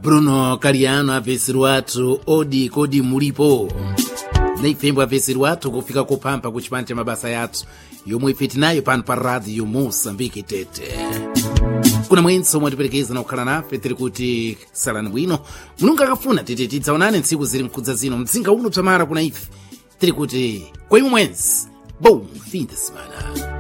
Bruno Cariano avesero watu odi kodi mulipo naifembo avesero watu kufika kupampa kuchipanja mabasa yatu yomwe ifiti nayo pano pa radio Mosambiki Tete. Kuna mwenso mwatiperekeza na kukhala nafe tiri kuti salani bwino mulungu akafuna tete tidzaonane ntsiku zili mkudza zino mdzinga uno bzamara kuna ife tiri kuti kwa imwe mwensi bom fim de semana.